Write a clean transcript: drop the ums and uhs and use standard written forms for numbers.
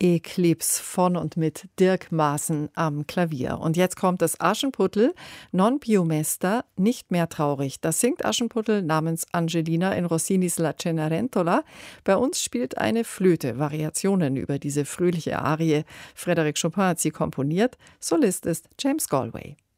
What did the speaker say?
Eclipse von und mit Dirk Maaßen am Klavier. Und jetzt kommt das Aschenputtel, Non più mesta, nicht mehr traurig. Das singt Aschenputtel namens Angelina in Rossinis La Cenerentola. Bei uns spielt eine Flöte Variationen über diese fröhliche Arie. Frédéric Chopin hat sie komponiert. Solist ist James Galway.